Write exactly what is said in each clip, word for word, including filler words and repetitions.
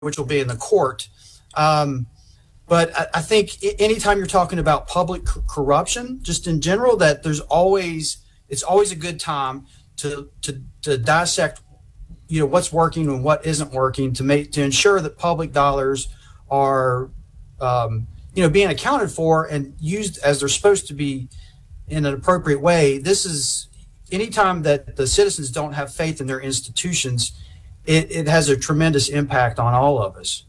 which will be in the court. Um, but I, I think anytime you're talking about public c- corruption, just in general, that there's always it's always a good time to to to dissect, you know, what's working and what isn't working to make to ensure that public dollars are, um, you know, being accounted for and used as they're supposed to be in an appropriate way. This is anytime that the citizens don't have faith in their institutions, it, it has a tremendous impact on all of us.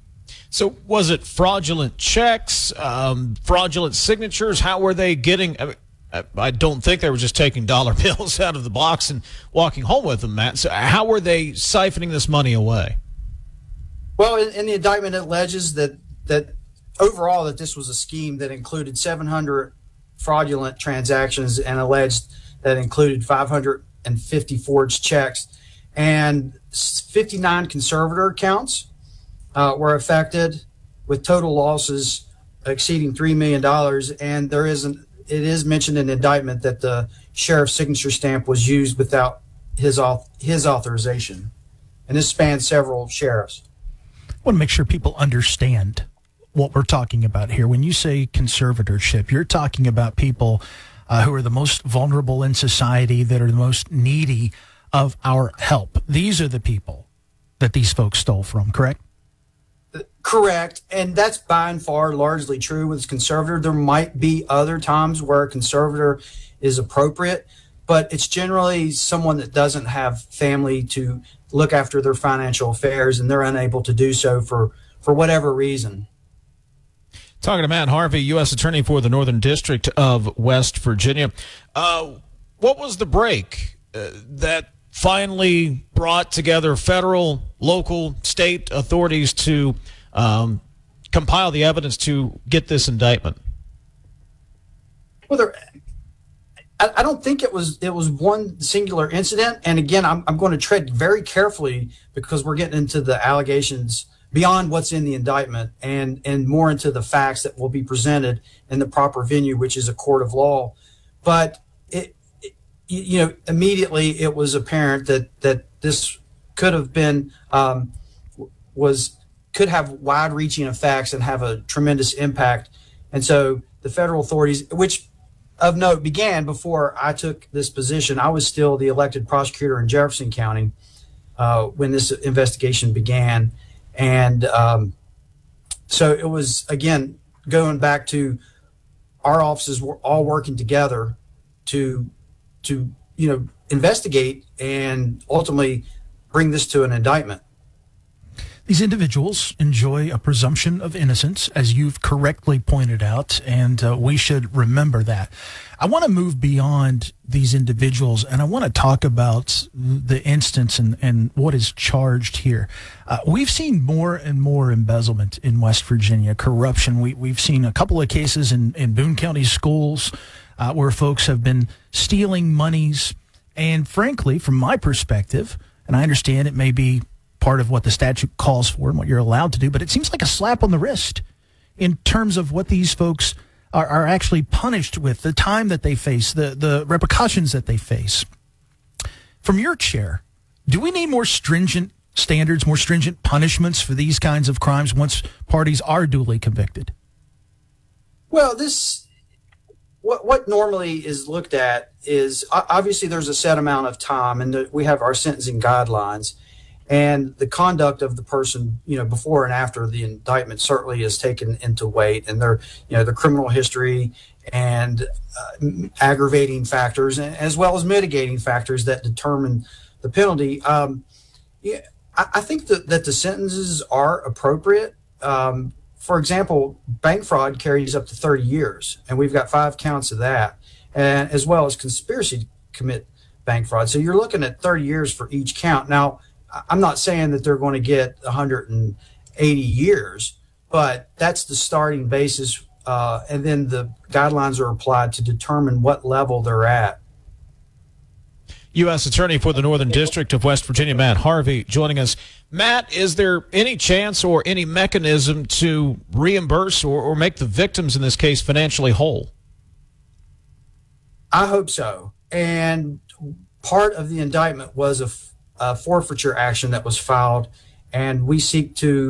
So was it fraudulent checks, um, fraudulent signatures? How were they getting? I, mean, I don't think they were just taking dollar bills out of the box and walking home with them, Matt. So how were they siphoning this money away? Well, in, in the indictment, it alleges that that overall that this was a scheme that included seven hundred fraudulent transactions and alleged that included five hundred fifty forged checks, and fifty-nine conservator accounts uh, were affected, with total losses exceeding three million dollars. And there isn't. It is mentioned in the indictment that the sheriff's signature stamp was used without his auth- his authorization, and this spans several sheriffs. I want to make sure people understand what we're talking about here. When you say conservatorship, you're talking about people uh, who are the most vulnerable in society, that are the most needy of our help. These are the people that these folks stole from, correct? Correct. And that's by and far largely true with conservator. There might be other times where a conservator is appropriate, but it's generally someone that doesn't have family to look after their financial affairs, and they're unable to do so for, for whatever reason. Talking to Matt Harvey, U S Attorney for the Northern District of West Virginia. Uh, what was the break uh, that finally brought together federal, local, state authorities to um, compile the evidence to get this indictment? Well, there, I, I don't think it was it was one singular incident. And again, I'm, I'm going to tread very carefully because we're getting into the allegations beyond what's in the indictment and, and more into the facts that will be presented in the proper venue, which is a court of law. But it, it you know, immediately it was apparent that, that this could have been, um, was, could have wide reaching effects and have a tremendous impact. And so the federal authorities, which of note began before I took this position, I was still the elected prosecutor in Jefferson County uh, when this investigation began. And um, so it was, again, going back to our offices were all working together to, to, you know, investigate and ultimately bring this to an indictment. These individuals enjoy a presumption of innocence, as you've correctly pointed out, and uh, we should remember that. I want to move beyond these individuals, and I want to talk about the instance and, and what is charged here. Uh, we've seen more and more embezzlement in West Virginia, corruption. We, we've seen a couple of cases in, in Boone County schools uh, where folks have been stealing monies. And frankly, from my perspective, and I understand it may be part of what the statute calls for and what you're allowed to do, but it seems like a slap on the wrist in terms of what these folks are, are actually punished with, the time that they face, the, the repercussions that they face. From your chair, do we need more stringent standards, more stringent punishments for these kinds of crimes once parties are duly convicted? Well, this, what what normally is looked at is, obviously there's a set amount of time, and the, we have our sentencing guidelines. And the conduct of the person, you know, before and after the indictment certainly is taken into weight, and their, you know, their criminal history and uh, aggravating factors, as well as mitigating factors that determine the penalty. Um, yeah, I, I think that, that the sentences are appropriate. Um, for example, bank fraud carries up to thirty years, and we've got five counts of that, and as well as conspiracy to commit bank fraud. So you're looking at thirty years for each count. Now, I'm not saying that they're going to get one hundred eighty years, but that's the starting basis. Uh, and then the guidelines are applied to determine what level they're at. U S Attorney for the Northern District of West Virginia, Matt Harvey, joining us. Matt, is there any chance or any mechanism to reimburse or, or make the victims in this case financially whole? I hope so. And part of the indictment was a a forfeiture action that was filed and we seek to